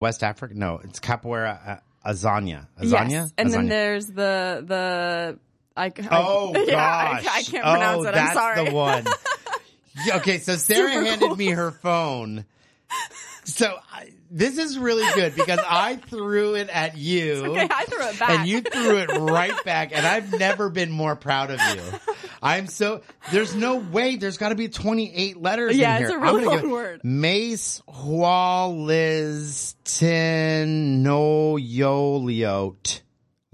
West Africa? No, it's capoeira azania. Yes. And Azania? then there's the gosh. I can't pronounce it. I'm sorry. That's the one. Okay, so Sarah handed me her phone. So this is really good because I threw it at you. Okay, I threw it back. And you threw it right back. And I've never been more proud of you. There's no way. There's got to be 28 letters in here. Yeah, it's a really long word. Mace Hualiztinoyoliot.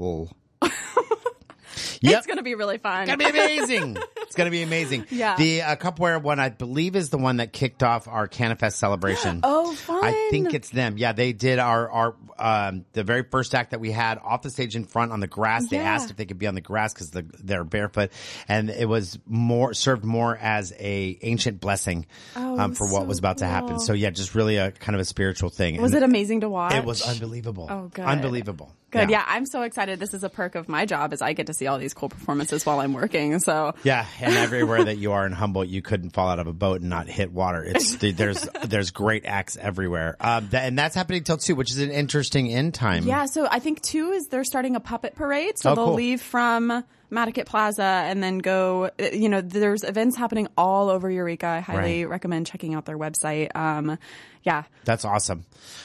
Yep. It's going to be really fun. It's going to be amazing. It's going to be amazing. Yeah. The capoeira one, I believe, is the one that kicked off our Canifest celebration. Oh, fun. I think it's them. Yeah, they did our the very first act that we had off the stage in front on the grass. They asked if they could be on the grass because they're barefoot, and it was served more as a ancient blessing for what was about to happen. So yeah, just really a kind of a spiritual thing. Was it amazing to watch? It was unbelievable. Oh, good. Unbelievable. Good. Yeah, I'm so excited. This is a perk of my job is I get to see all these cool performances while I'm working. So yeah, and everywhere that you are in Humboldt, you couldn't fall out of a boat and not hit water. There's great acts everywhere. And that's happening till 2, which is an interesting end time. Yeah, so I think 2 is they're starting a puppet parade. So they'll leave from Matticat Plaza and then go, there's events happening all over Eureka. I highly recommend checking out their website. Yeah. That's awesome.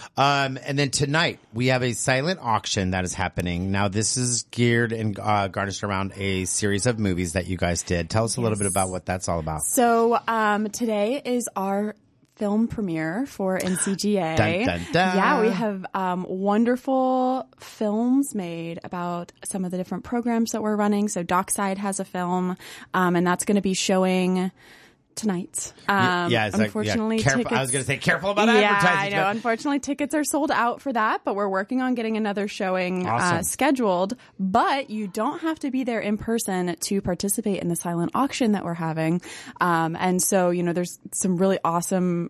And then tonight we have a silent auction that is happening. Now this is geared and garnished around a series of movies that you guys did. Tell us a little bit about what that's all about. So, today is our film premiere for NCGA. Dun, dun, dun. Yeah, we have wonderful films made about some of the different programs that we're running. So Dockside has a film, and that's going to be showing tonight. Unfortunately, tickets, I was going to say careful about advertising. I know. Unfortunately, tickets are sold out for that, but we're working on getting another showing scheduled. But you don't have to be there in person to participate in the silent auction that we're having. And so, there's some really awesome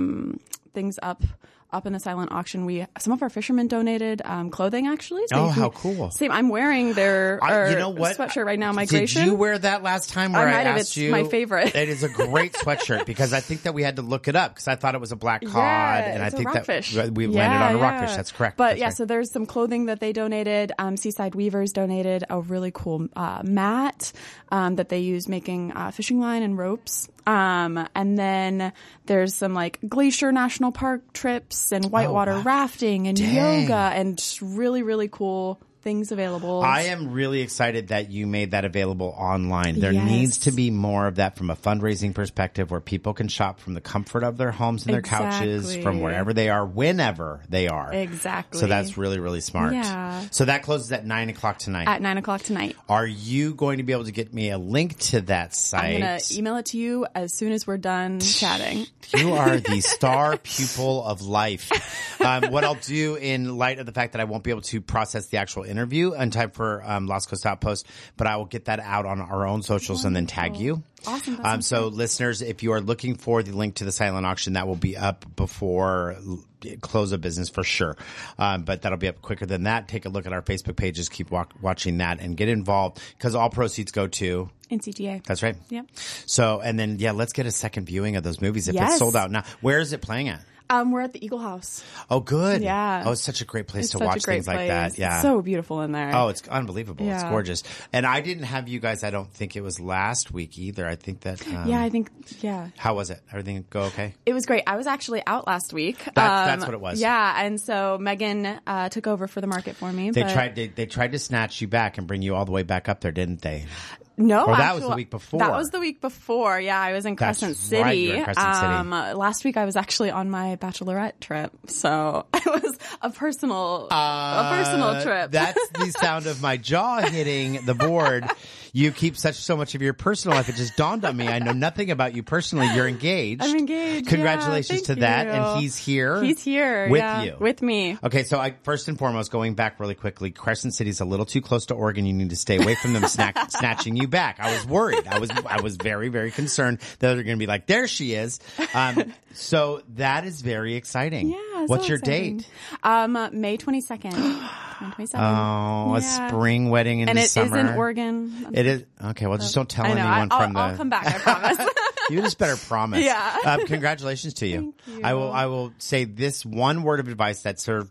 things up in the silent auction. Some of our fishermen donated clothing, actually. So how cool. I'm wearing their sweatshirt right now, Migration. Did you wear that last time where I asked you? It's my favorite. It is a great sweatshirt because I think that we had to look it up because I thought it was a black cod. And I think rockfish. That we landed on a rockfish. That's correct. But so there's some clothing that they donated. Seaside Weavers donated a really cool mat that they use making fishing line and ropes. And then there's some Glacier National Park trips and whitewater rafting and yoga and just really, really cool things available. I am really excited that you made that available online. There needs to be more of that from a fundraising perspective where people can shop from the comfort of their homes and their couches from wherever they are, whenever they are. Exactly. So that's really, really smart. Yeah. So that closes at 9:00 tonight. At 9:00 tonight. Are you going to be able to get me a link to that site? I'm going to email it to you as soon as we're done chatting. You are the star pupil of life. What I'll do in light of the fact that I won't be able to process the actual interview in time for Lost Coast Outpost, but I will get that out on our own socials and then tag you. Awesome. So listeners, if you are looking for the link to the silent auction, that will be up before close of business for sure. But that'll be up quicker than that. Take a look at our Facebook pages. Keep watching that and get involved because all proceeds go to NCGA. That's right. Yep. So, and then, let's get a second viewing of those movies if it's sold out. Now, where is it playing at? We're at the Eagle House. Oh, good. Yeah. Oh, it's such a great place to watch things like that. Yeah. It's so beautiful in there. Oh, it's unbelievable. Yeah. It's gorgeous. And I didn't have you guys, I don't think it was last week either. I think that. How was it? Everything go okay? It was great. I was actually out last week. That's what it was. Yeah. And so Megan took over for the market for me. They tried to snatch you back and bring you all the way back up there, didn't they? No, that was the week before. That was the week before. Yeah, I was in Crescent City. Right, you were in Crescent City. Last week I was actually on my bachelorette trip, so it was a personal trip. That's the sound of my jaw hitting the board. You keep so much of your personal life. It just dawned on me. I know nothing about you personally. You're engaged. I'm engaged. Congratulations to that. And he's here. He's here. With you. With me. Okay. So first and foremost, going back really quickly, Crescent City's a little too close to Oregon. You need to stay away from them snatching you back. I was worried. I was very, very concerned that they're going to be like, there she is. So that is very exciting. Yeah. What's so your exciting. date? May 22nd. Oh, a spring wedding in the summer. And it is in Oregon. It is? Okay, well, just don't tell anyone I'll come back, I promise. You just better promise. Yeah. Congratulations to you. Thank you. I will say this one word of advice that served